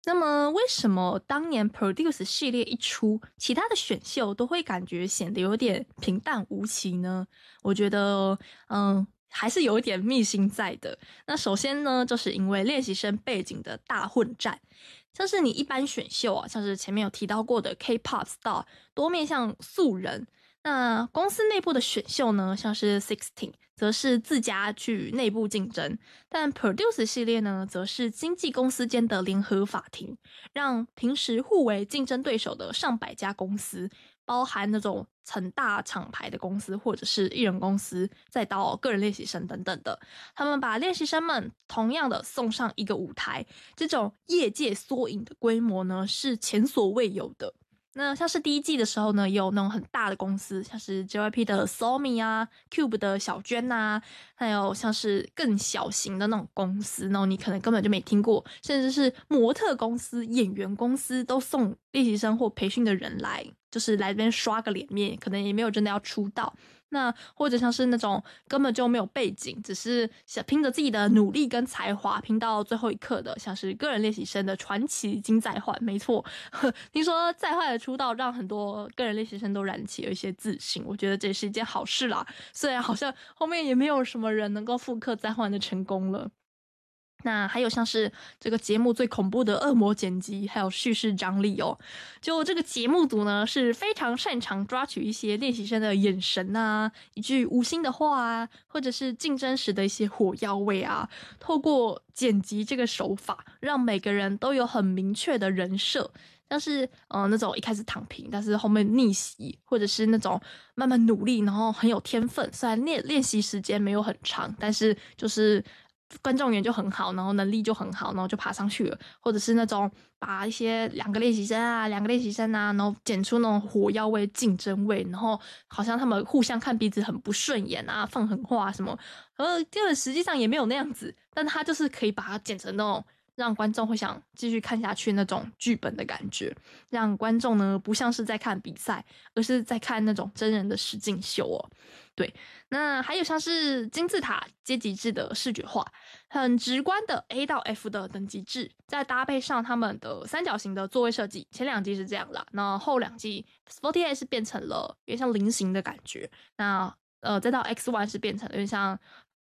那么为什么当年 Produce 系列一出，其他的选秀都会感觉显得有点平淡无奇呢？我觉得还是有一点秘辛在的。那首先呢，就是因为练习生背景的大混战，像是你一般选秀啊，像是前面有提到过的 K-pop star 多面向素人，那公司内部的选秀呢，像是 Sixteen 则是自家去内部竞争，但 Produce 系列呢，则是经纪公司间的联合法庭，让平时互为竞争对手的上百家公司，包含那种很大厂牌的公司或者是艺人公司，再到个人练习生等等的，他们把练习生们同样的送上一个舞台，这种业界缩影的规模呢，是前所未有的。那像是第一季的时候呢，也有那种很大的公司，像是 JYP 的 Somi 啊 ，Cube 的小娟啊，还有像是更小型的那种公司，然后你可能根本就没听过，甚至是模特公司、演员公司都送练习生或培训的人来，就是来这边刷个脸面，可能也没有真的要出道。那或者像是那种根本就没有背景，只是想拼着自己的努力跟才华拼到最后一刻的，像是个人练习生的传奇金在焕。没错，听说在焕的出道让很多个人练习生都燃起了一些自信，我觉得这也是一件好事啦。虽然好像后面也没有什么人能够复刻在焕的成功了。那还有像是这个节目最恐怖的恶魔剪辑，还有叙事张力哦。就这个节目组呢，是非常擅长抓取一些练习生的眼神啊，一句无心的话啊，或者是竞争时的一些火药味啊，透过剪辑这个手法，让每个人都有很明确的人设。像是那种一开始躺平，但是后面逆袭，或者是那种慢慢努力，然后很有天分，虽然练习时间没有很长，但是就是观众缘就很好，然后能力就很好，然后就爬上去了，或者是那种把一些两个练习生啊，然后剪出那种火药味、竞争味，然后好像他们互相看彼此很不顺眼啊，放狠话什么，根本实际上也没有那样子，但他就是可以把它剪成那种让观众会想继续看下去那种剧本的感觉，让观众呢不像是在看比赛，而是在看那种真人的实境秀哦。对，那还有像是金字塔阶级制的视觉化，很直观的 A 到 F 的等级制，再搭配上他们的三角形的座位设计，前两季是这样啦，那后两季 48是变成了有点像菱形的感觉，那再到 X1 是变成有点像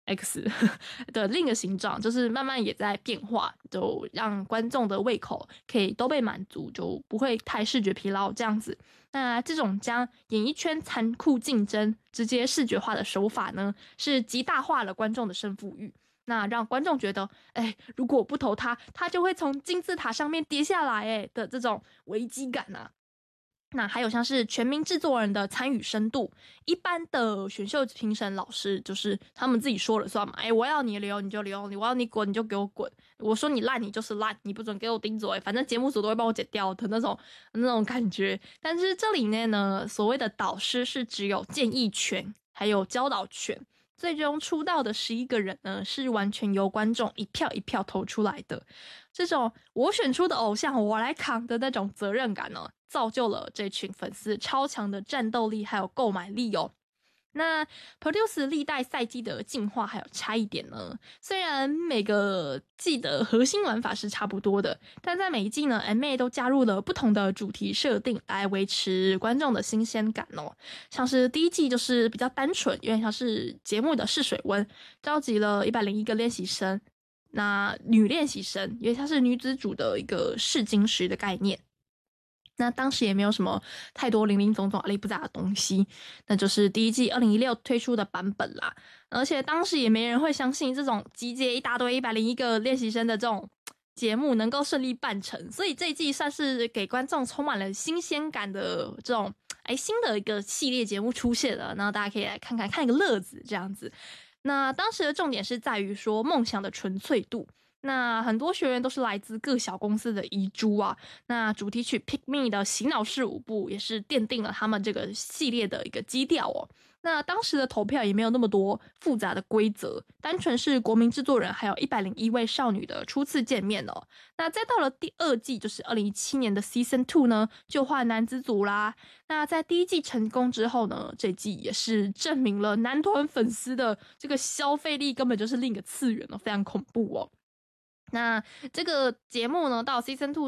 X 的另一个形状，就是慢慢也在变化，就让观众的胃口可以都被满足，就不会太视觉疲劳这样子。那这种将演艺圈残酷竞争直接视觉化的手法呢，是极大化了观众的胜负欲。那让观众觉得，如果我不投他，他就会从金字塔上面跌下来，的这种危机感啊。那还有像是全民制作人的参与深度，一般的选秀评审老师就是他们自己说了算嘛，我要你留你就留，我要你滚你就给我滚，我说你烂你就是烂，你不准给我顶嘴，反正节目组都会帮我剪掉的那种感觉。但是这里面呢，所谓的导师是只有建议权，还有教导权。最终出道的11个人呢，是完全由观众一票一票投出来的。这种我选出的偶像我来扛的那种责任感呢，造就了这群粉丝超强的战斗力还有购买力哦。那 Produce 历代赛季的进化还有差异点呢？虽然每个季的核心玩法是差不多的，但在每一季呢 ，MA 都加入了不同的主题设定来维持观众的新鲜感哦。像是第一季就是比较单纯，有点像是节目的试水温，召集了101个练习生，那女练习生有点像是女子组的一个试金石的概念。那当时也没有什么太多零零总总阿里不杂的东西，那就是第一季2016推出的版本啦。而且当时也没人会相信这种集结一大堆101个练习生的这种节目能够顺利办成，所以这一季算是给观众充满了新鲜感的这种新的一个系列节目出现了，然后大家可以来看一个乐子这样子。那当时的重点是在于说梦想的纯粹度。那很多学员都是来自各小公司的遗珠啊。那主题曲《Pick Me》的洗脑式舞步也是奠定了他们这个系列的一个基调哦。那当时的投票也没有那么多复杂的规则，单纯是国民制作人还有101位少女的初次见面哦。那再到了第二季，就是2017年的 Season 2呢，就换男子组啦。那在第一季成功之后呢，这季也是证明了男团粉丝的这个消费力根本就是另一个次元哦，非常恐怖哦。那这个节目呢，到 Season 2